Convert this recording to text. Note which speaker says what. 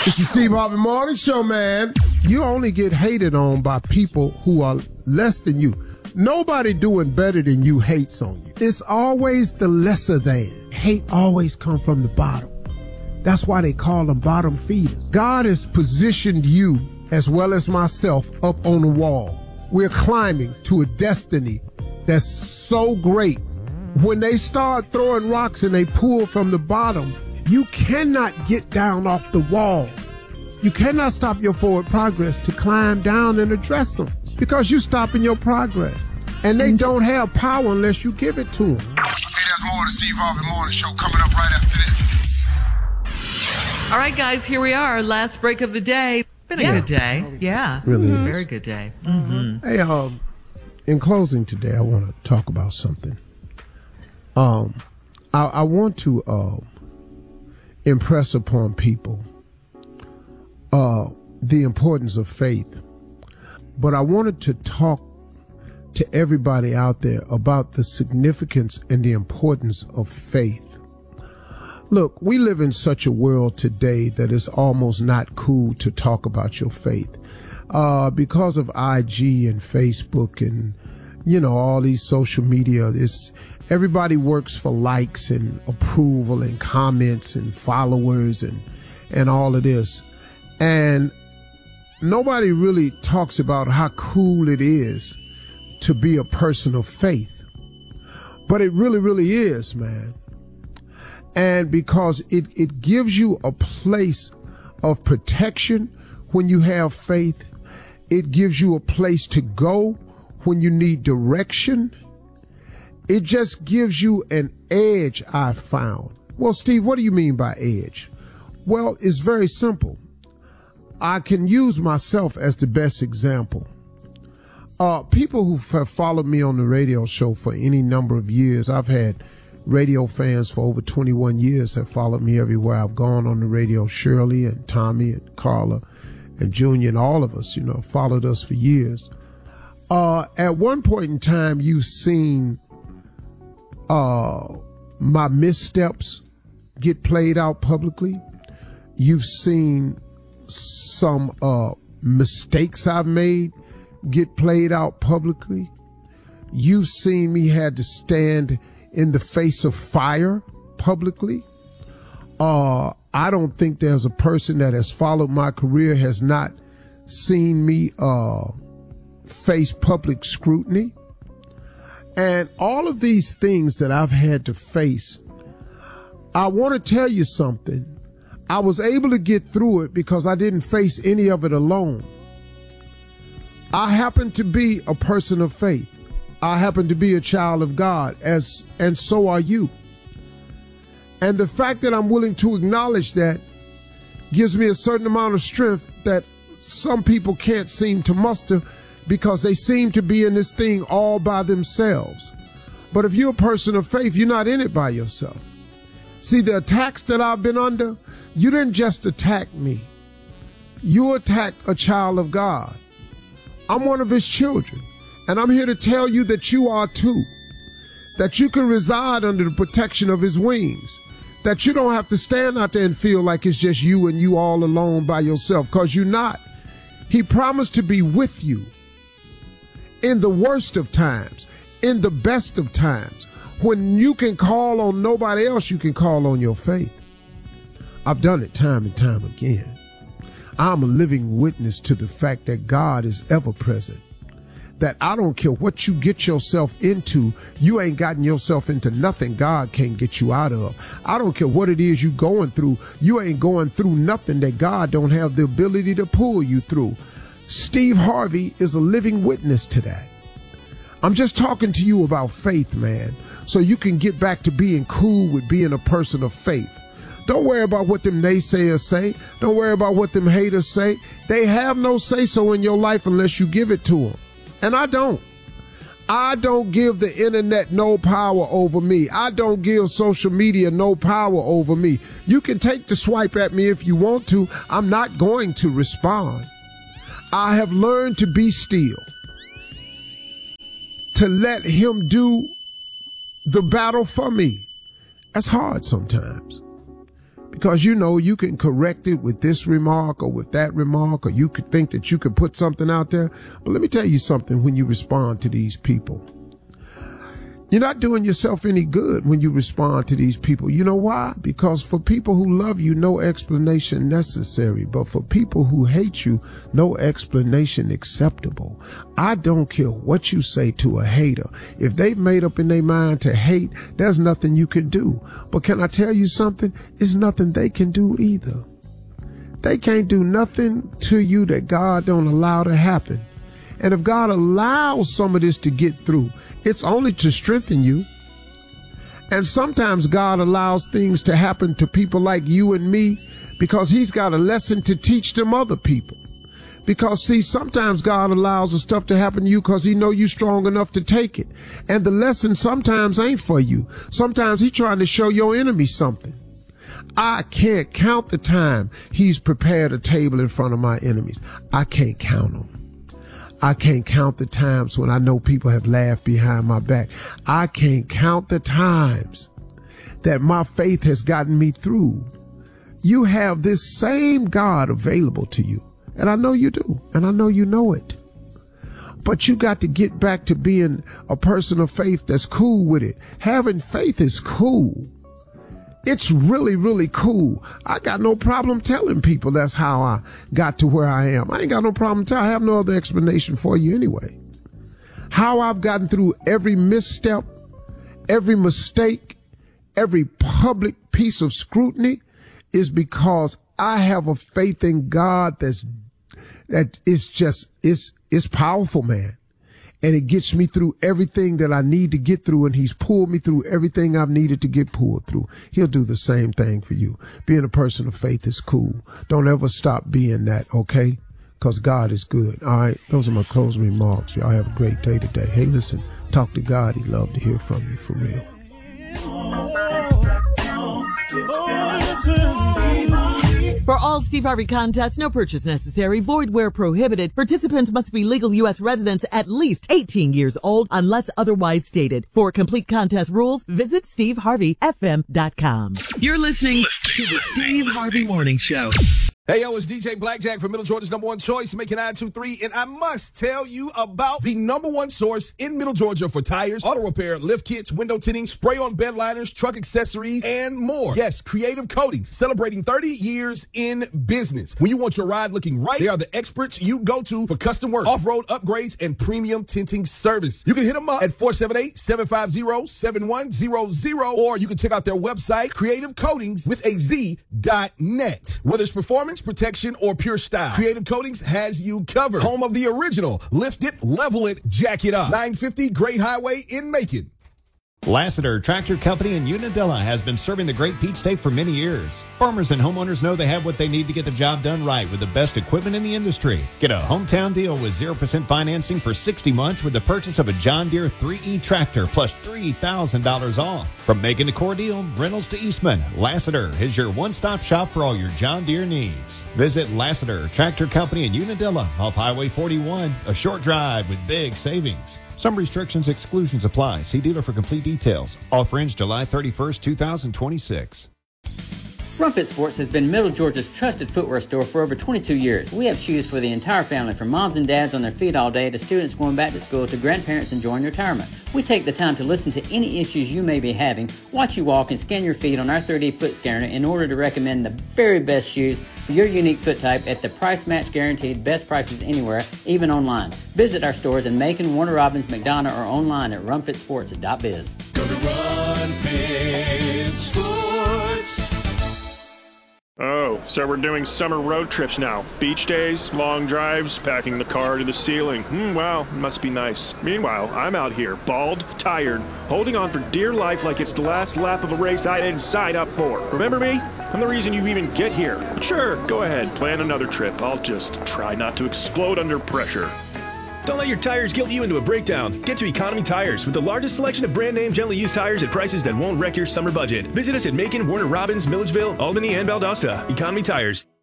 Speaker 1: It's the Steve Harvey Morning Show, man. You only get hated on by people who are less than you. Nobody doing better than you hates on you. It's always the lesser than. Hate always comes from the bottom. That's why they call them bottom feeders. God has positioned you, as well as myself, up on the wall. We're climbing to a destiny that's so great. When they start throwing rocks and they pull from the bottom, you cannot get down off the wall. You cannot stop your forward progress to climb down and address them because you're stopping your progress. And they don't have power unless you give it to them.
Speaker 2: Hey, there's more of the Steve Harvey Morning Show coming up right after this.
Speaker 3: All right, guys, here we are. Last break of the day. Been a good day. Yeah.
Speaker 1: Really is.
Speaker 3: Very good day. Mm-hmm.
Speaker 1: Hey, in closing today, I want to talk about something. I want to impress upon people the importance of faith. But I wanted to talk to everybody out there about the significance and the importance of faith. Look, we live in such a world today that it's almost not cool to talk about your faith. Because of IG and Facebook and, all these social media, everybody works for likes and approval and comments and followers and all of this. And nobody really talks about how cool it is to be a person of faith. But it really, really is, man. And because it gives you a place of protection when you have faith. It gives you a place to go when you need direction. It just gives you an edge, I found. Well, Steve, what do you mean by edge? Well, it's very simple. I can use myself as the best example. People who have followed me on the radio show for any number of years, I've had radio fans for over 21 years have followed me everywhere I've gone on the radio. Shirley and Tommy and Carla and Junior and all of us, followed us for years. At one point in time, you've seen my missteps get played out publicly. You've seen some mistakes I've made get played out publicly. You've seen me had to stand in the face of fire publicly. I don't think there's a person that has followed my career has not seen me face public scrutiny. And all of these things that I've had to face, I want to tell you something. I was able to get through it because I didn't face any of it alone. I happen to be a person of faith. I happen to be a child of God, and so are you. And the fact that I'm willing to acknowledge that gives me a certain amount of strength that some people can't seem to muster because they seem to be in this thing all by themselves. But if you're a person of faith, you're not in it by yourself. See, the attacks that I've been under, you didn't just attack me. You attacked a child of God. I'm one of his children. And I'm here to tell you that you are too. That you can reside under the protection of his wings. That you don't have to stand out there and feel like it's just you and you all alone by yourself, because you're not. He promised to be with you in the worst of times, in the best of times. When you can call on nobody else, you can call on your faith. I've done it time and time again. I'm a living witness to the fact that God is ever present. That I don't care what you get yourself into, you ain't gotten yourself into nothing God can't get you out of. I don't care what it is you going through, you ain't going through nothing that God don't have the ability to pull you through. Steve Harvey is a living witness to that. I'm just talking to you about faith, man, so you can get back to being cool with being a person of faith. Don't worry about what them naysayers say. Don't worry about what them haters say. They have no say-so in your life unless you give it to them. And I don't. I don't give the internet no power over me. I don't give social media no power over me. You can take the swipe at me if you want to. I'm not going to respond. I have learned to be still. To let him do the battle for me. That's hard sometimes. Because you can correct it with this remark or with that remark, or you could think that you could put something out there. But let me tell you something when you respond to these people. You're not doing yourself any good when you respond to these people. You know why? Because for people who love you, no explanation necessary. But for people who hate you, no explanation acceptable. I don't care what you say to a hater. If they've made up in their mind to hate, there's nothing you can do. But can I tell you something? It's nothing they can do either. They can't do nothing to you that God don't allow to happen. And if God allows some of this to get through, it's only to strengthen you. And sometimes God allows things to happen to people like you and me because he's got a lesson to teach them other people. Because see, sometimes God allows the stuff to happen to you because he know you strong enough to take it. And the lesson sometimes ain't for you. Sometimes he's trying to show your enemy something. I can't count the time he's prepared a table in front of my enemies. I can't count them. I can't count the times when I know people have laughed behind my back. I can't count the times that my faith has gotten me through. You have this same God available to you. And I know you do. And I know you know it. But you got to get back to being a person of faith that's cool with it. Having faith is cool. It's really, really cool. I got no problem telling people that's how I got to where I am. I ain't got no problem telling. I have no other explanation for you anyway. How I've gotten through every misstep, every mistake, every public piece of scrutiny is because I have a faith in God that it's powerful, man. And it gets me through everything that I need to get through, and he's pulled me through everything I've needed to get pulled through. He'll do the same thing for you. Being a person of faith is cool. Don't ever stop being that, okay? Because God is good. All right, those are my closing remarks. Y'all have a great day today. Hey, listen, talk to God. He'd love to hear from you, for real.
Speaker 3: For all Steve Harvey contests, no purchase necessary, void where prohibited. Participants must be legal U.S. residents at least 18 years old unless otherwise stated. For complete contest rules, visit SteveHarveyFM.com. You're listening to the Steve Harvey Morning Show.
Speaker 4: Hey, yo, it's DJ Blackjack from Middle Georgia's number one choice, Making 923, and I must tell you about the number one source in Middle Georgia for tires, auto repair, lift kits, window tinting, spray-on bed liners, truck accessories, and more. Yes, Creative Coatings, celebrating 30 years in business. When you want your ride looking right, they are the experts you go to for custom work, off-road upgrades, and premium tinting service. You can hit them up at 478-750-7100, or you can check out their website, creativecoatings.net. Whether it's performance, protection, or pure style, Creative Coatings has you covered. Home of the original Lift It, Level It, Jack It Up. 950 Great Highway in Macon.
Speaker 5: Lassiter Tractor Company in Unadilla has been serving the Great Peach State for many years. Farmers and homeowners know they have what they need to get the job done right with the best equipment in the industry. Get a hometown deal with 0% financing for 60 months with the purchase of a John Deere 3E tractor plus $3,000 off. From Macon to Cordele, Reynolds to Eastman, Lassiter is your one-stop shop for all your John Deere needs. Visit Lassiter Tractor Company in Unadilla off Highway 41, a short drive with big savings. Some restrictions, exclusions apply. See dealer for complete details. Offer ends July 31st, 2026.
Speaker 6: Rumpet Sports has been Middle Georgia's trusted footwear store for over 22 years. We have shoes for the entire family, from moms and dads on their feet all day to students going back to school to grandparents enjoying retirement. We take the time to listen to any issues you may be having, watch you walk, and scan your feet on our 3D foot scanner in order to recommend the very best shoes for your unique foot type at the price match guaranteed best prices anywhere, even online. Visit our stores in Macon, Warner Robins, McDonough, or online at rumpetsports.biz.
Speaker 7: Go to Rumpet Sports.
Speaker 8: Oh, so we're doing summer road trips now. Beach days, long drives, packing the car to the ceiling. Wow, must be nice. Meanwhile, I'm out here, bald, tired, holding on for dear life like it's the last lap of a race I didn't sign up for. Remember me? I'm the reason you even get here. But sure, go ahead, plan another trip. I'll just try not to explode under pressure.
Speaker 9: Don't let your tires guilt you into a breakdown. Get to Economy Tires with the largest selection of brand name gently used tires at prices that won't wreck your summer budget. Visit us at Macon, Warner Robins, Milledgeville, Albany, and Valdosta. Economy Tires.